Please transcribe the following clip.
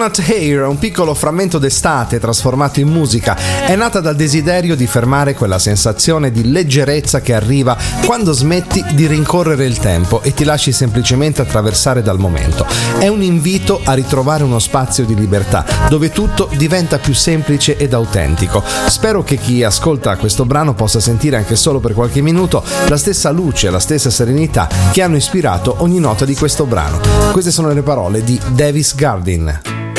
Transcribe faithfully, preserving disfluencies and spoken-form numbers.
Coconut Hair, un piccolo frammento d'estate trasformato in musica, è nata dal desiderio di fermare quella sensazione di leggerezza che arriva quando smetti di rincorrere il tempo e ti lasci semplicemente attraversare dal momento. È un invito a ritrovare uno spazio di libertà dove tutto diventa più semplice ed autentico. Spero che chi ascolta questo brano possa sentire anche solo per qualche minuto la stessa luce, la stessa serenità che hanno ispirato ogni nota di questo brano. Queste sono le parole di Davis Gardin.